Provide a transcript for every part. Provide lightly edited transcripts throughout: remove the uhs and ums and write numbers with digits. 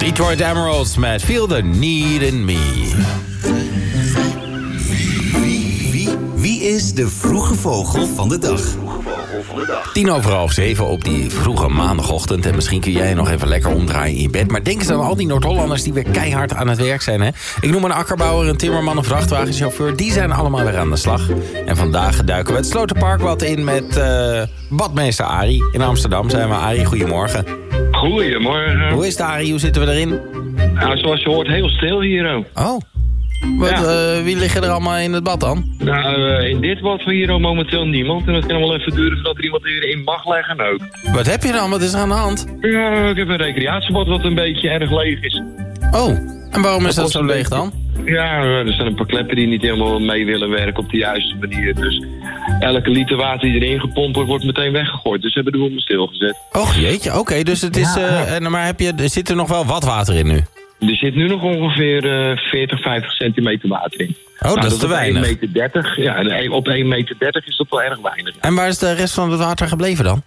Detroit Emeralds met Feel the Need in Me. Wie is de vroege vogel van de dag? 7:10 op die vroege maandagochtend. En misschien kun jij nog even lekker omdraaien in je bed. Maar denk eens aan al die Noord-Hollanders die weer keihard aan het werk zijn. Hè? Ik noem een akkerbouwer, een timmerman, een vrachtwagenchauffeur. Die zijn allemaal weer aan de slag. En vandaag duiken we het Sloterparkwad in met badmeester Arie. In Amsterdam zijn we. Arie, goedemorgen. Goedemorgen. Hoe is het, Arie? Hoe zitten we erin? Nou, zoals je hoort, heel stil hier ook. Oh. Wie liggen er allemaal in het bad dan? Nou, in dit bad van hier momenteel niemand. En dat kan wel even duren voordat er iemand erin mag leggen ook. Wat heb je dan? Wat is er aan de hand? Ja, ik heb een recreatiebad wat een beetje erg leeg is. Oh, en waarom is dat zo leeg dan? Ja, er zijn een paar kleppen die niet helemaal mee willen werken op de juiste manier. Dus elke liter water die erin gepompt wordt meteen weggegooid. Dus ze hebben de boel stilgezet. Och jeetje, oké, dus het is... maar zit er nog wel wat water in nu? Er zit nu nog ongeveer 40, 50 centimeter water in. Oh, dat is te weinig. 1,30 meter. Ja, en op 1,30 meter is dat wel erg weinig. En waar is de rest van het water gebleven dan?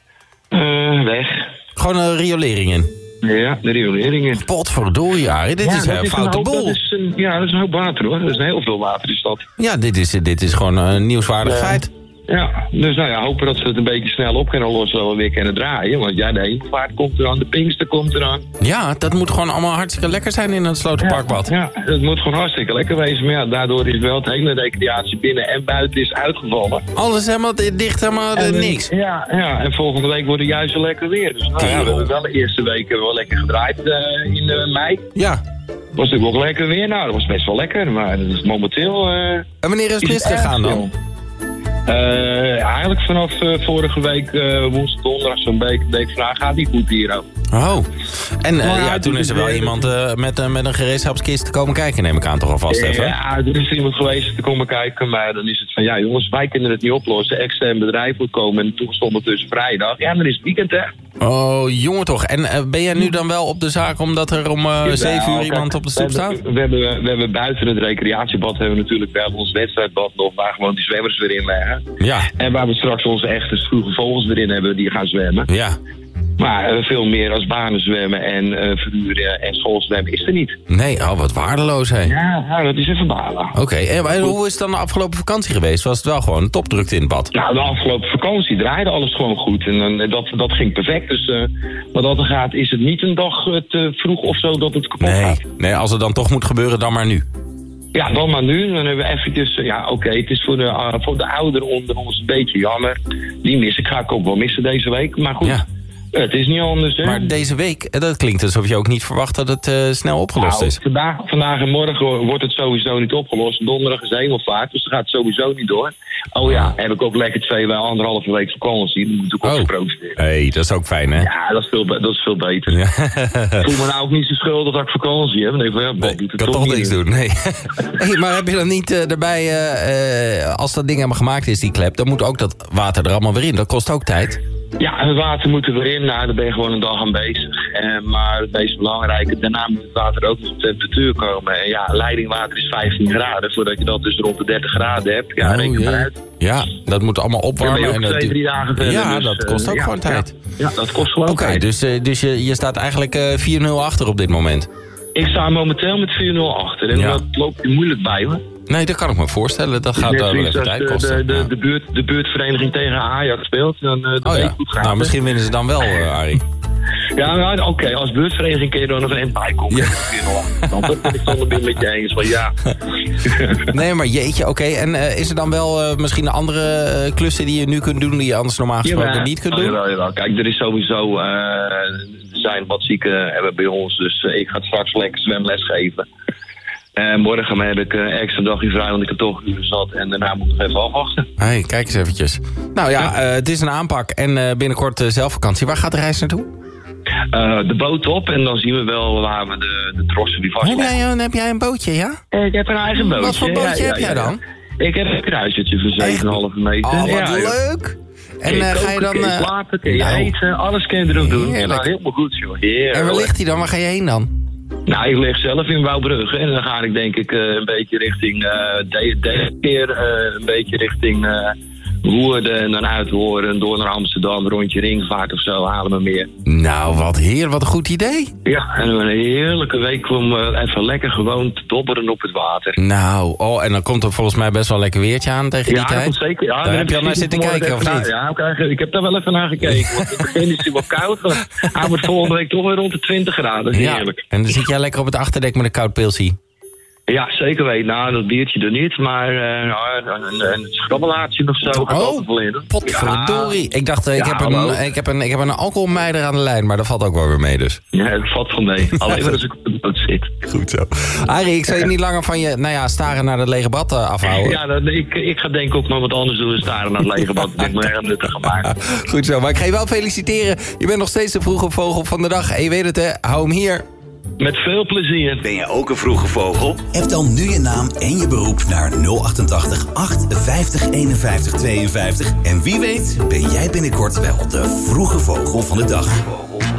Weg. Gewoon een riolering in? Ja, de rioleringen. Potverdorie, Arie. Dit is een foute boel. Dat is een hoop water, hoor. Dat is heel veel water in de stad. Ja, dit is gewoon een nieuwswaardig feit. Ja, dus hopen dat ze het een beetje snel op kunnen lossen en weer kunnen draaien. Want ja, de hemelvaart komt eraan, de Pinkster komt eraan. Ja, dat moet gewoon allemaal hartstikke lekker zijn in het Sloterparkwad. Ja, dat moet gewoon hartstikke lekker wezen. Maar ja, daardoor is wel het hele recreatie binnen en buiten is uitgevallen. Alles helemaal dicht, helemaal niks. Ja, en volgende week wordt het juist zo lekker weer. Dus we hebben wel de eerste weken wel lekker gedraaid in mei. Ja. Was natuurlijk ook lekker weer. Nou, dat was best wel lekker, maar dat is momenteel... en wanneer is het misgegaan dan? Eigenlijk vanaf vorige week woensdag, donderdag zo'n week vandaag gaat niet goed hier ook. Oh, en toen is er wel iemand met een gereedschapskist komen kijken, neem ik aan toch alvast even? Ja, er is iemand geweest te komen kijken, maar dan is het van ja jongens, wij kunnen het niet oplossen. Extern bedrijf moet komen en toen stond het dus vrijdag. Ja, dan is het weekend hè. Oh, jongen toch. En ben jij nu dan wel op de zaak omdat er om 7 uur iemand op de stoep staat? We hebben buiten het recreatiebad hebben we natuurlijk wel ons wedstrijdbad nog, waar gewoon die zwemmers weer in leggen. Ja. En waar we straks onze echte vroege vogels weer in hebben die gaan zwemmen. Ja. Maar veel meer als banen zwemmen en verhuren en schoolzwemmen is er niet. Nee, wat waardeloos hè. Ja, dat is even balen. Oké, en hoe is het dan de afgelopen vakantie geweest? Was het wel gewoon topdrukte in het bad? Nou, de afgelopen vakantie draaide alles gewoon goed. En dat ging perfect. Dus wat dat er gaat, is het niet een dag te vroeg of zo dat het kapot gaat. Nee, als het dan toch moet gebeuren, dan maar nu. Ja, dan maar nu. Dan hebben we eventjes... het is voor de ouderen onder ons een beetje jammer. Die ga ik ook wel missen deze week. Maar goed... Ja. Het is niet anders, hè? Maar deze week, dat klinkt alsof je ook niet verwacht dat het snel opgelost is. Vandaag en morgen wordt het sowieso niet opgelost. Donderdag is hemelvaart, dus dat gaat sowieso niet door. Oh ja, heb ik ook lekker 1,5 week vakantie. Dat moet ik ook geprofiteren. Hey, dat is ook fijn, hè? Ja, dat is veel beter. Ja. Ik voel me nou ook niet zo schuldig dat ik vakantie heb. Nee, ik kan toch niks doen, nee. Hey, maar heb je dan niet erbij, als dat ding helemaal gemaakt is, die klep, dan moet ook dat water er allemaal weer in. Dat kost ook tijd. Ja, het water moet er weer in. Nou, daar ben je gewoon een dag aan bezig. Maar het meest belangrijke, daarna moet het water ook nog op temperatuur komen. En ja, leidingwater is 15 graden. Voordat je dat dus rond de 30 graden hebt. Ja, reken maar uit. Ja, dat moet allemaal opwarmen. Dan ben je ook 2-3 dagen verder. Ja, dus, dat kost ook gewoon tijd. Ja, dat kost gewoon tijd. Dus je staat eigenlijk 4-0 achter op dit moment. Ik sta momenteel met 4-0 achter. En dat loopt er moeilijk bij, hoor. Nee, dat kan ik me voorstellen. Dat gaat wel even tijd kosten. De buurtvereniging tegen Ajax speelt, dan goed gaan. Nou, misschien winnen ze dan wel, Arie. Ja, oké, als buurtvereniging kun je er nog een bij komen. Ja. Dan ben ik dan een met je eens. Maar ja. Nee, maar jeetje, oké. En is er dan wel misschien andere klussen die je nu kunt doen, die je anders normaal gesproken niet kunt doen? Jawel. Kijk, er is sowieso... er zijn wat zieken hebben bij ons, dus ik ga straks lekker zwemles geven. Morgen heb ik een extra dagje vrij, want ik heb toch uur zat. En daarna moet ik nog even afwachten. Hey, kijk eens eventjes. Nou ja, het is een aanpak. En binnenkort zelfvakantie. Waar gaat de reis naartoe? De boot op. En dan zien we wel waar we de trossen die vastleggen. Heb jij een bootje, ja? Ik heb een eigen bootje. Wat voor bootje heb jij dan? Ik heb een kruisertje van 7,5 meter. Oh, wat leuk. En ga je dan... Kun je slapen, kun je eten, alles kun je erop doen. Nou, helemaal goed, joh. Heerlijk. En waar ligt hij dan? Waar ga je heen dan? Nou, ik lig zelf in Wouwbrugge en dan ga ik denk ik een beetje richting een beetje richting Woerden en dan uit Hoorn door naar Amsterdam, rondje Ringvaart of zo, Haarlemmermeer. Nou, wat een goed idee. Ja, en een heerlijke week om even lekker gewoon te dobberen op het water. Nou, en dan komt er volgens mij best wel lekker weertje aan tegen die tijd. Ja, zeker. Ja, daar heb je al naar zitten kijken, of niet? Ja, ik heb daar wel even naar gekeken. Want in het begin is hij wel koud, maar hij wordt volgende week toch weer rond de 20 graden. Dat is heerlijk. En dan zit jij lekker op het achterdek met een koud pilsie. Ja, zeker weten. Nou, dat biertje er niet, maar een schrabbelaartje of zo gaat altijd wel in. Potverdorie. Ja. Ik dacht, ik heb een alcoholmeider aan de lijn, maar dat valt ook wel weer mee dus. Ja, dat valt van mee. Alleen maar als ik op de boot zit. Goed zo. Arie, ik zou je niet langer van je, staren naar het lege bad afhouden. Ja, ik ga denk ik ook nog wat anders doen dan staren naar het lege bad. Ik denk maar erg nuttig gemaakt. Goed zo, maar ik ga je wel feliciteren. Je bent nog steeds de vroege vogel van de dag. En je weet het hè, hou hem hier. Met veel plezier. Ben je ook een vroege vogel? App dan nu je naam en je beroep naar 088 850 51 52. En wie weet ben jij binnenkort wel de vroege vogel van de dag.